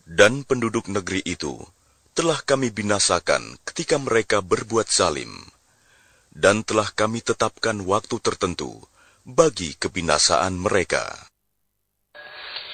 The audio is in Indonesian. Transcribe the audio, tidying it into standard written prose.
Dan penduduk negeri itu telah kami binasakan ketika mereka berbuat zalim, dan telah kami tetapkan waktu tertentu bagi kebinasaan mereka.